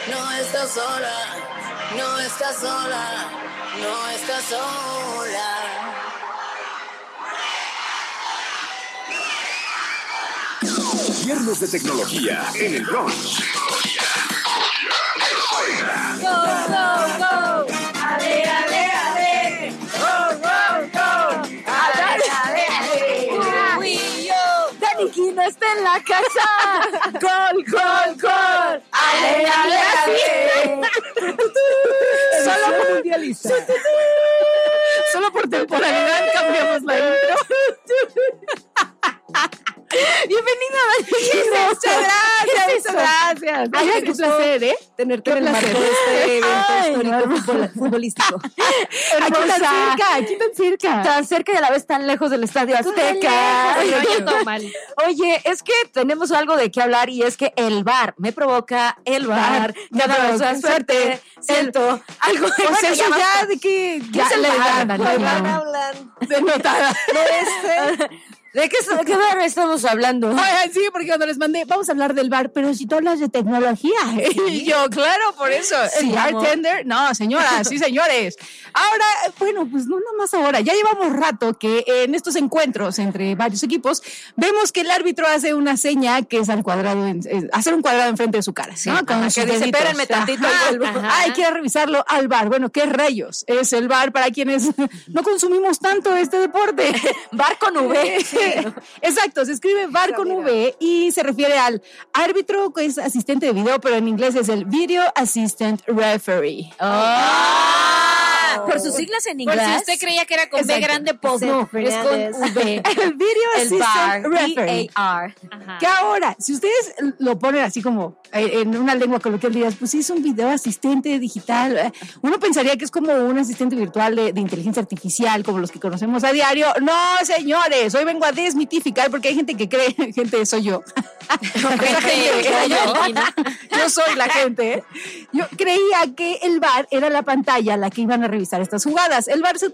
no estás sola, no estás sola, no estás sola. Viernes de tecnología en el Brunch. Go, go, go. Ale, ale, ale. Go, go, go. Ale, ale, ale. We, yo. Dani Quino está en la casa. Gol, gol, gol. Ale, ale, ale. Solo por mundialista. Solo por temporalidad cambiamos la intro. Bienvenida, Dani. Muchas gracias. Ay, qué placer, ¿eh? Tenerte en el marco de este evento histórico futbolístico. Aquí tan cerca. Tan cerca y a la vez tan lejos del Estadio Azteca. Oye, es que tenemos algo de qué hablar y es que el bar me provoca el bar. Cada vez más fuerte siento algo. Pues eso ya de que ya se le hablan. Denotada. ¿De qué bar estamos hablando? Ay, sí, porque cuando les mandé, vamos a hablar del bar, pero si tú hablas de tecnología. Y yo, claro, por eso. Sí, el bartender, no, señoras, sí, señores. Ahora, bueno, pues no nomás ahora. Ya llevamos rato que en estos encuentros entre varios equipos, vemos que el árbitro hace una seña que es al cuadrado, hacer un cuadrado enfrente de su cara. Sí, ¿no? Con que dice, espérenme tantito. Hay que revisarlo al bar. Bueno, ¿qué rayos es el bar para quienes no consumimos tanto este deporte? Bar con V. Exacto, se escribe bar con V y se refiere al árbitro que es asistente de video, pero en inglés es el Video Assistant Referee. Por sus siglas en inglés. Por si usted creía que era con B grande, pues no, es con V. El Video Assistant Referee. VAR. Que ahora, si ustedes lo ponen así como en una lengua coloquial, dirás, pues sí, es un video asistente digital. Uno pensaría que es como un asistente virtual de inteligencia artificial, como los que conocemos a diario. No, señores, hoy vengo a desmitificar porque hay gente que cree, gente soy yo. Yo soy la gente. Yo creía que el VAR era la pantalla a la que iban a revisar estas jugadas. El VAR se